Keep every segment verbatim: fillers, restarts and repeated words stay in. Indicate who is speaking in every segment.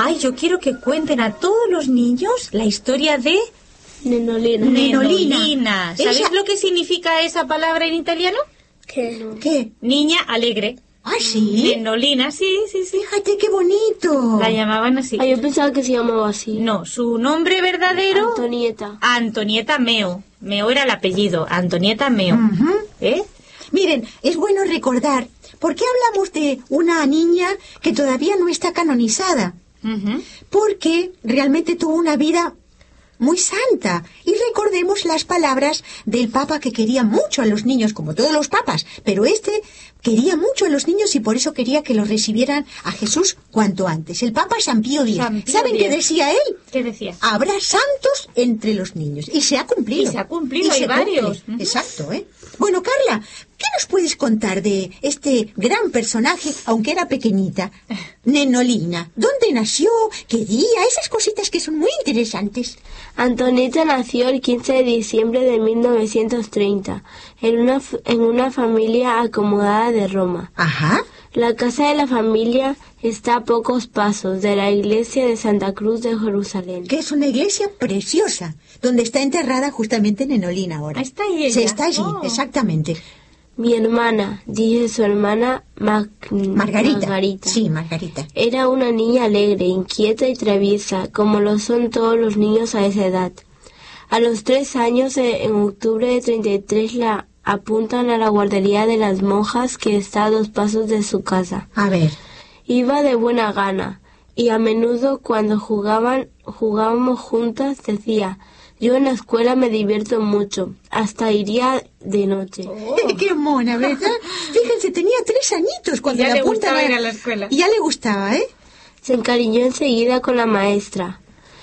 Speaker 1: Ay, yo quiero que cuenten a todos los niños la historia de...
Speaker 2: Nenolina.
Speaker 1: Nenolina. ¿Sabéis
Speaker 3: Esa-
Speaker 1: lo que significa esa palabra en italiano?
Speaker 2: ¿Qué? No.
Speaker 3: ¿Qué?
Speaker 1: Niña alegre.
Speaker 3: Ah, sí.
Speaker 1: Nenolina, sí, sí, sí.
Speaker 3: Fíjate qué bonito.
Speaker 1: La llamaban así.
Speaker 2: Ah, yo pensaba que se llamaba así.
Speaker 1: No, su nombre verdadero...
Speaker 2: Antonieta.
Speaker 1: Antonieta Meo. Meo era el apellido. Antonieta Meo.
Speaker 3: Ujú.
Speaker 1: ¿Eh?
Speaker 3: Miren, es bueno recordar, ¿por qué hablamos de una niña que todavía no está canonizada?
Speaker 1: Ujú.
Speaker 3: Porque realmente tuvo una vida muy santa. Y recordemos las palabras del Papa, que quería mucho a los niños, como todos los papas, pero este quería mucho a los niños y por eso quería que los recibieran a Jesús cuanto antes. El Papa San Pío X.
Speaker 1: San Pío
Speaker 3: ¿Saben qué
Speaker 1: X.
Speaker 3: decía él?
Speaker 1: ¿Qué decía?
Speaker 3: Habrá santos entre los niños. Y se ha cumplido.
Speaker 1: Y se ha cumplido,
Speaker 3: Y
Speaker 1: hay
Speaker 3: se cumple.
Speaker 1: varios. Ujú.
Speaker 3: Exacto, ¿eh? Bueno, Carla, ¿qué nos puedes contar de este gran personaje, aunque era pequeñita? Nenolina. ¿Dónde nació? ¿Qué día? Esas cositas que son muy interesantes.
Speaker 2: Antonieta nació el quince de diciembre de mil novecientos treinta en una, f- en una familia acomodada de Roma.
Speaker 3: Ajá.
Speaker 2: La casa de la familia está a pocos pasos de la iglesia de Santa Cruz de Jerusalén.
Speaker 3: Que es una iglesia preciosa, donde está enterrada justamente Nenolina ahora.
Speaker 1: Ah, está ahí ella.
Speaker 3: Se está allí,
Speaker 1: Oh.
Speaker 3: exactamente.
Speaker 2: Mi hermana, dice su hermana Mag-
Speaker 3: Margarita.
Speaker 2: Margarita.
Speaker 3: Sí, Margarita.
Speaker 2: Era una niña alegre, inquieta y traviesa, como lo son todos los niños a esa edad. A los tres años, eh, en octubre de treinta y tres, la apuntan a la guardería de las monjas que está a dos pasos de su casa.
Speaker 3: A ver.
Speaker 2: Iba de buena gana, y a menudo cuando jugaban, jugábamos juntas, decía: yo en la escuela me divierto mucho, hasta iría de noche.
Speaker 1: Oh.
Speaker 3: Qué mona, ¿verdad? Fíjense, tenía tres añitos cuando
Speaker 1: Y ya
Speaker 3: la
Speaker 1: le
Speaker 3: apuntan
Speaker 1: gustaba ir a la escuela.
Speaker 3: Y ya le gustaba, ¿eh?
Speaker 2: Se encariñó enseguida con la maestra.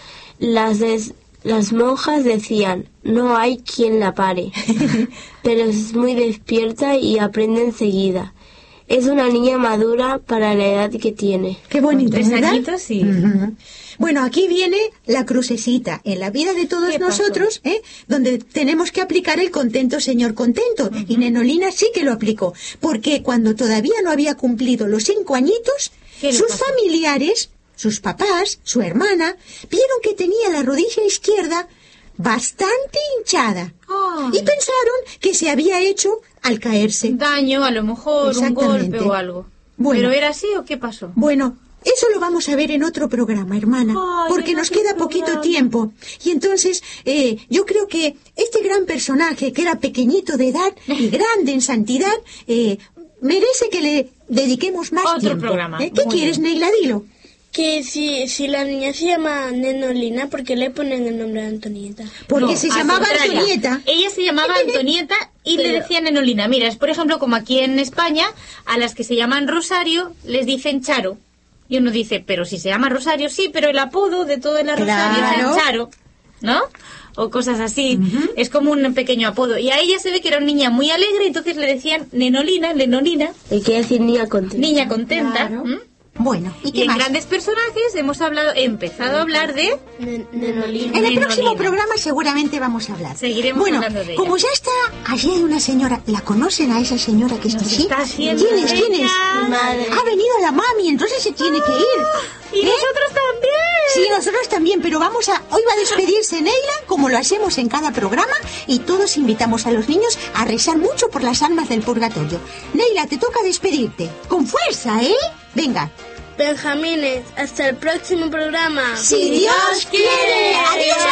Speaker 2: Las, des- las monjas decían: no hay quien la pare, pero es muy despierta y aprende enseguida. Es una niña madura para la edad que tiene.
Speaker 3: Qué bonito,
Speaker 1: Con tres
Speaker 3: ¿verdad?
Speaker 1: añitos, sí.
Speaker 3: Ujú. Bueno, aquí viene la crucecita en la vida de todos
Speaker 1: ¿Qué pasó?
Speaker 3: nosotros, ¿eh? Donde tenemos que aplicar el contento, Señor, contento. Y Nenolina sí que lo aplicó, porque cuando todavía no había cumplido los cinco añitos,
Speaker 1: ¿Qué le
Speaker 3: sus
Speaker 1: pasó?
Speaker 3: familiares, sus papás, su hermana, vieron que tenía la rodilla izquierda bastante hinchada.
Speaker 1: Ay.
Speaker 3: Y pensaron que se había hecho al caerse.
Speaker 1: Daño, a lo mejor, un
Speaker 3: Exactamente.
Speaker 1: golpe o algo.
Speaker 3: Bueno.
Speaker 1: ¿Pero era así o qué pasó?
Speaker 3: Bueno, eso lo vamos a ver en otro programa, hermana,
Speaker 1: Ay,
Speaker 3: porque
Speaker 1: en
Speaker 3: nos
Speaker 1: otro
Speaker 3: queda poquito
Speaker 1: programa.
Speaker 3: tiempo. Y entonces, eh, yo creo que este gran personaje, que era pequeñito de edad y grande en santidad, eh, merece que le dediquemos más
Speaker 1: Otro
Speaker 3: tiempo.
Speaker 1: programa.
Speaker 3: ¿Eh? ¿Qué
Speaker 1: Muy
Speaker 3: quieres,
Speaker 1: bien.
Speaker 3: Neila? Dilo.
Speaker 4: Que si, si la niña se llama Nenolina, ¿por qué le ponen el nombre de Antonieta?
Speaker 3: Porque
Speaker 1: No,
Speaker 3: se
Speaker 1: al
Speaker 3: llamaba
Speaker 1: contrario.
Speaker 3: Antonieta.
Speaker 1: Ella se llamaba Antonieta y le
Speaker 4: Pero-
Speaker 1: decían Nenolina. Mira, es por ejemplo como aquí en España, a las que se llaman Rosario les dicen Charo. Y uno dice, pero si se llama Rosario, sí, pero el apodo de todas las Rosario
Speaker 3: Claro.
Speaker 1: es Charo, ¿no? O cosas así. Es como un pequeño apodo. Y a ella se ve que era una niña muy alegre, entonces le decían Nenolina, Nenolina,
Speaker 2: ¿Y qué decir niña contenta?
Speaker 1: niña contenta.
Speaker 3: Claro.
Speaker 1: ¿m?
Speaker 3: Bueno, ¿y
Speaker 1: Y
Speaker 3: qué
Speaker 1: en
Speaker 3: más?
Speaker 1: grandes personajes hemos hablado, he empezado a hablar de...
Speaker 4: Nen- Nenolina.
Speaker 3: En el próximo
Speaker 1: Nenolina.
Speaker 3: programa seguramente vamos a hablar.
Speaker 1: Seguiremos
Speaker 3: bueno,
Speaker 1: hablando de ella.
Speaker 3: como ya está, allí hay una señora. ¿La conocen a esa señora que está
Speaker 1: Nos
Speaker 3: allí?
Speaker 1: está haciendo
Speaker 3: ¿Quién es? ¿Quién es?
Speaker 1: señas.
Speaker 2: Madre.
Speaker 3: Ha venido la mami, entonces se tiene que ir.
Speaker 1: ¡Y
Speaker 3: ¿Eh?
Speaker 1: nosotros también!
Speaker 3: Sí, nosotros también, pero vamos a... Hoy va a despedirse Neila, como lo hacemos en cada programa, y todos invitamos a los niños a rezar mucho por las almas del purgatorio. Neila, te toca despedirte. Con fuerza, ¿eh? Venga.
Speaker 4: Benjamines, hasta el próximo programa.
Speaker 3: Si Dios quiere. Adiós.